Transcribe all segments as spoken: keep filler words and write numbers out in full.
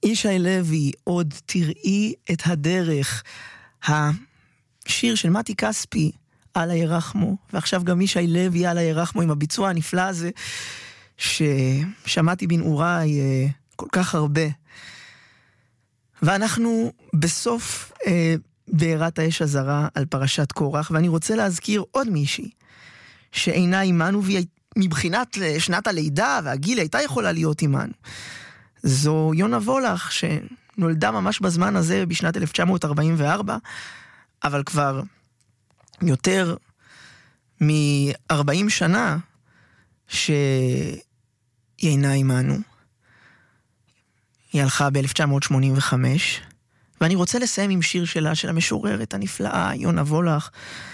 ישי לוי, עוד תראי את הדרך, השיר של מתי כספי, על הירחמו, ועכשיו גם ישי לוי על הירחמו עם הביצוע הנפלא הזה, ששמעתי בנעוריי כל כך הרבה. ואנחנו בסוף אה, בעירת האש הזרה על פרשת קורח, ואני רוצה להזכיר עוד מישהי, שאינה עימנו, והיא מבחינת שנת הלידה והגיל הייתה יכולה להיות עימנו. זו יונה וולך, שנולדה ממש בזמן הזה בשנת אלף תשע מאות ארבעים וארבע, אבל כבר יותר מ-ארבעים שנה שהיא אינה עימנו. היא הלכה ב-אלף תשע מאות שמונים וחמש, ואני רוצה לסיים עם שיר שלה, של המשוררת הנפלאה, יונה וולך,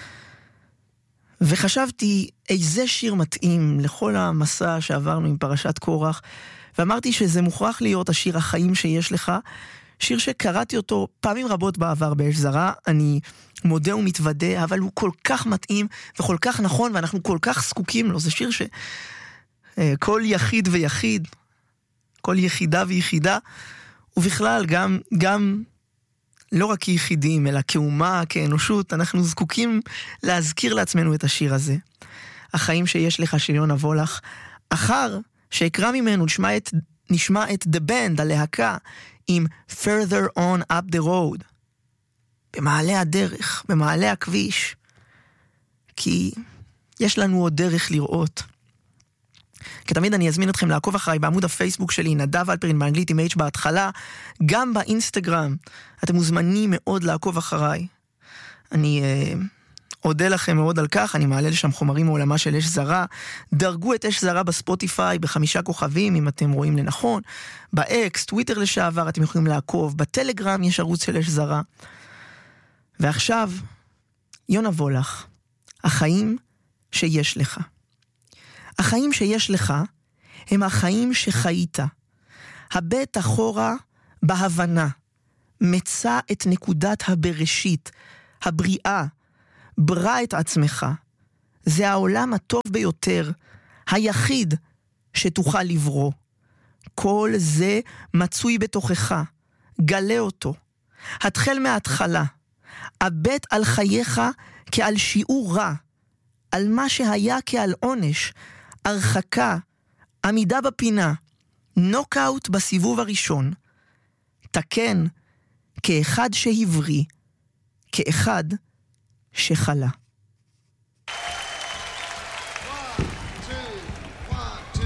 וחשבתי איזה שיר מתאים לכל המסע שעברנו עם פרשת קורח, ואמרתי שזה מוכרח להיות השיר החיים שיש לך, שיר שקראתי אותו פעמים רבות בעבר באש זרה, אני מודה ומתוודה, אבל הוא כל כך מתאים וכל כך נכון, ואנחנו כל כך זקוקים לו. זה שיר שכל יחיד ויחיד, כל יחידה ויחידה, ובכלל גם, גם לא רק כיחידים, אלא כאומה, כאנושות, אנחנו זקוקים להזכיר לעצמנו את השיר הזה. החיים שיש לך של יונה וולך, אחר שיקרא ממנו נשמע את, נשמע את The Band, הלהקה, עם Further On Up the Road, במעלה הדרך, במעלה הכביש, כי יש לנו עוד דרך לראות. כתמיד אני אזמין אתכם לעקוב אחריי בעמוד הפייסבוק שלי, נדב אלפרין באנגלית עם H בהתחלה, גם באינסטגרם, אתם מוזמנים מאוד לעקוב אחריי. אני אה, אודה לכם מאוד על כך, אני מעלה לשם חומרים מעולמה של אש זרה, דרגו את אש זרה בספוטיפיי בחמישה כוכבים, אם אתם רואים לנכון, באקס, טוויטר לשעבר, אתם יכולים לעקוב, בטלגרם יש ערוץ של אש זרה. ועכשיו, יונה וולך, החיים שיש לך. החיים שיש לך הם החיים שחיית. הבט אחורה בהבנה, מצא את נקודת הבראשית, הבריאה, ברא את עצמך. זה העולם הטוב ביותר, היחיד שתוכל לברוא. כל זה מצוי בתוכך, גלה אותו. התחל מההתחלה, הבט על חייך כעל שיעור רע, על מה שהיה כעל עונש, הרחקה, עמידה בפינה, נוקאוט בסיבוב הראשון, תקן כאחד שהבריא, כאחד שחלה.